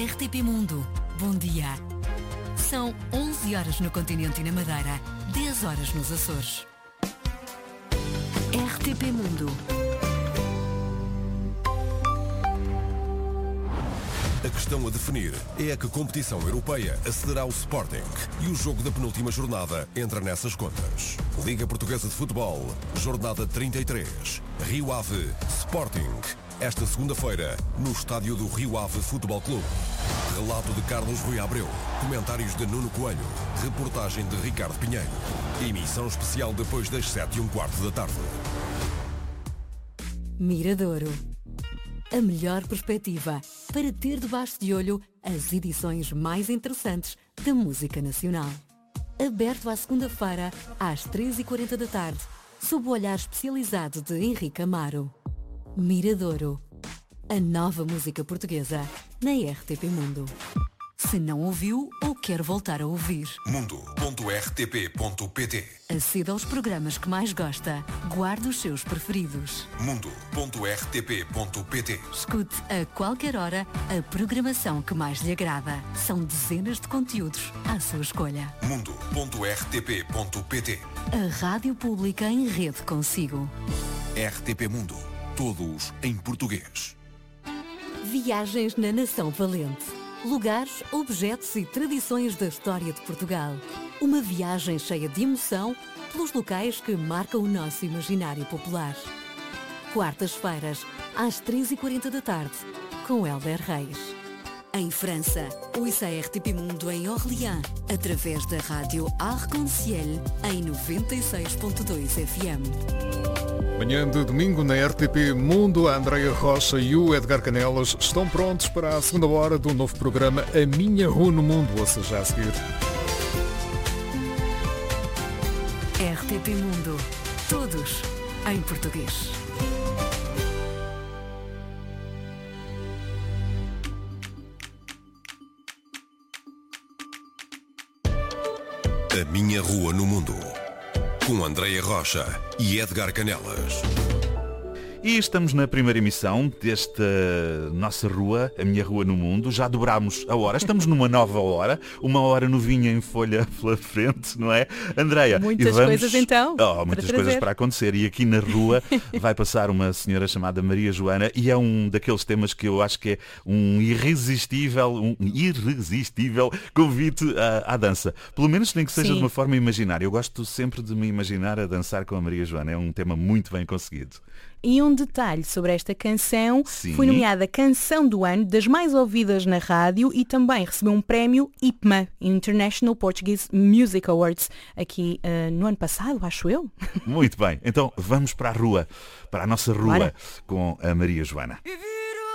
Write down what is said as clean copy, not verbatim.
RTP Mundo, bom dia. São 11 horas no continente e na Madeira, 10 horas nos Açores. RTP Mundo. A questão a definir é a que competição europeia acederá ao Sporting e o jogo da penúltima jornada entra nessas contas. Liga Portuguesa de Futebol, jornada 33, Rio Ave, Sporting. Esta segunda-feira, no estádio do Rio Ave Futebol Clube. Relato de Carlos Rui Abreu, comentários de Nuno Coelho, reportagem de Ricardo Pinheiro. Emissão especial depois das 7h15 da tarde. Miradouro. A melhor perspectiva para ter debaixo de olho as edições mais interessantes da música nacional. Aberto à segunda-feira, às 13h40 da tarde, sob o olhar especializado de Henrique Amaro. Miradouro. A nova música portuguesa na RTP Mundo. Se não ouviu ou quer voltar a ouvir, mundo.rtp.pt. aceda aos programas que mais gosta. Guarde os seus preferidos. mundo.rtp.pt. Escute a qualquer hora a programação que mais lhe agrada. São dezenas de conteúdos à sua escolha. mundo.rtp.pt. A rádio pública em rede consigo. RTP Mundo. Todos em português. Viagens na Nação Valente. Lugares, objetos e tradições da história de Portugal. Uma viagem cheia de emoção pelos locais que marcam o nosso imaginário popular. Quartas-feiras, às 13h40 da tarde, com Hélder Reis. Em França, ouça a RTP Mundo em Orléans, através da rádio Arc-en-Ciel, em 96.2 FM. Manhã de domingo na RTP Mundo, a Andreia Rocha e o Edgar Canelas estão prontos para a segunda hora do novo programa A Minha Rua no Mundo, ou seja, a seguir. RTP Mundo. Todos em português. A Minha Rua no Mundo. Com Andreia Rocha e Edgar Canelas. E estamos na primeira emissão desta nossa rua, a minha rua no mundo. Já dobrámos a hora, estamos numa nova hora, uma hora novinha em folha pela frente, não é? Andreia, muitas coisas então. Muitas coisas para acontecer. E aqui na rua vai passar uma senhora chamada Maria Joana e é um daqueles temas que eu acho que é um irresistível convite à dança. Pelo menos nem que seja de uma forma imaginária. Eu gosto sempre de me imaginar a dançar com a Maria Joana. É um tema muito bem conseguido. E um detalhe sobre esta canção, foi nomeada Canção do Ano, das mais ouvidas na rádio e também recebeu um prémio IPMA, International Portuguese Music Awards, aqui no ano passado, acho eu. Muito bem, então vamos para a rua, para a nossa rua. Bora. Com a Maria Joana.